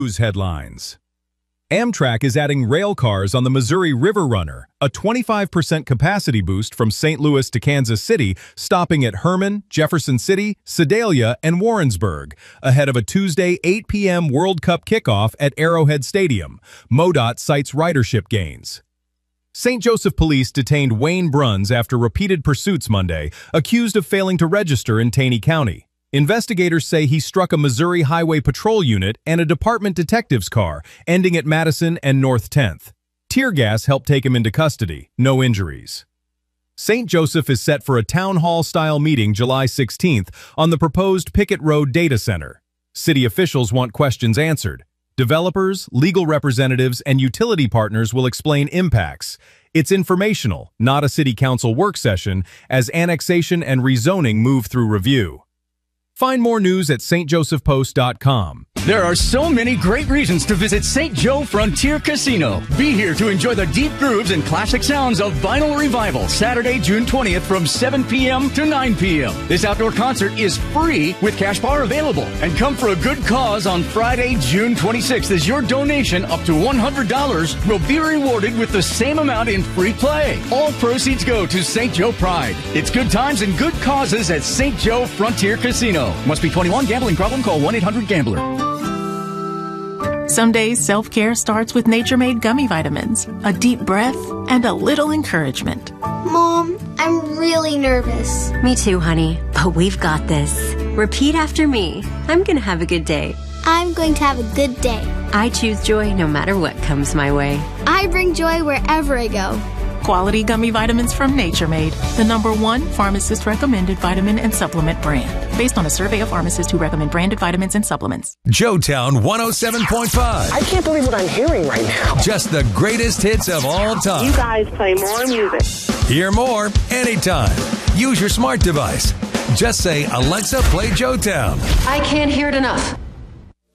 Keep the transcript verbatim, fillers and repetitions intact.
News headlines. Amtrak is adding rail cars on the Missouri River Runner, a twenty-five percent capacity boost from Saint Louis to Kansas City, stopping at Herman, Jefferson City, Sedalia, and Warrensburg, ahead of a Tuesday eight p m World Cup kickoff at Arrowhead Stadium. MoDOT cites ridership gains. Saint Joseph Police detained Wayne Bruns after repeated pursuits Monday, accused of failing to register in Taney County. Investigators say he struck a Missouri Highway Patrol unit and a department detective's car, ending at Madison and North tenth. Tear gas helped take him into custody. No injuries. Saint Joseph is set for a town hall-style meeting July sixteenth on the proposed Pickett Road Data Center. City officials want questions answered. Developers, legal representatives, and utility partners will explain impacts. It's informational, not a city council work session, as annexation and rezoning move through review. Find more news at S T Joseph Post dot com. There are so many great reasons to visit Saint Joe Frontier Casino. Be here to enjoy the deep grooves and classic sounds of Vinyl Revival, Saturday, June twentieth from seven p m to nine p m This outdoor concert is free with cash bar available. And come for a good cause on Friday, June twenty-sixth, as your donation up to one hundred dollars will be rewarded with the same amount in free play. All proceeds go to Saint Joe Pride. It's good times and good causes at Saint Joe Frontier Casino. Must be twenty-one. Gambling problem? Call one eight hundred gambler. Some days self-care starts with Nature-Made gummy vitamins, a deep breath, and a little encouragement. Mom, I'm really nervous. Me too, honey, but we've got this. Repeat after me. I'm gonna have a good day. I'm going to have a good day. I choose joy no matter what comes my way. I bring joy wherever I go. Quality gummy vitamins from Nature-Made, the number one pharmacist-recommended vitamin and supplement brand, based on a survey of pharmacists who recommend branded vitamins and supplements. Joetown one oh seven point five. I can't believe what I'm hearing right now. Just the greatest hits of all time. You guys play more music. Hear more anytime. Use your smart device. Just say, Alexa, play Joetown. I can't hear it enough.